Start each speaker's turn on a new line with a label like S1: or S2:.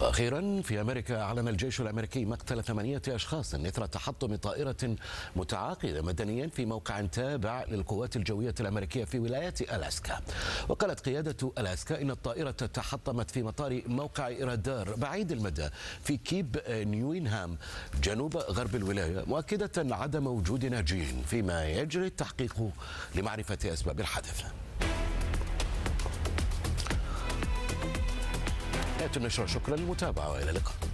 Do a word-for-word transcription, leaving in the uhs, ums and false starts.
S1: أخيرا في أمريكا أعلن الجيش الأمريكي مقتل ثمانية أشخاص إثر تحطم طائرة متعاقدة مدنيا في موقع تابع للقوات الجوية الأمريكية في ولاية ألاسكا. وقالت قيادة ألاسكا إن الطائرة تحطمت في مطار موقع إيرادار بعيد المدى في كيب نيوينهام جنوب غرب الولاية، مؤكدة عدم وجود ناجين فيما يجري التحقيق لمعرفة أسباب الحدث. نهاية النشرة، شكرا للمتابعة وإلى اللقاء.